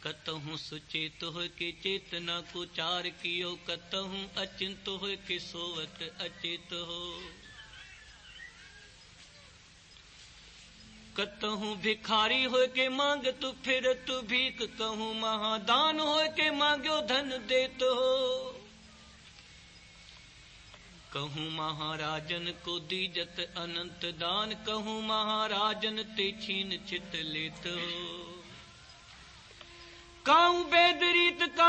कतहु सुचेत हो के चेतना को चार कियो, कतहु अचिंत हो के सोवत अचेत हो। कतहु भिखारी हो के मांग तू फिर तू भीख, कहूँ महादान हो के मांग्यो धन देत हो। कहूँ महाराजन को दीजत अनंत दान, कहूँ महाराजन ते छीन छित लेत हो। काऊ वेद रीत का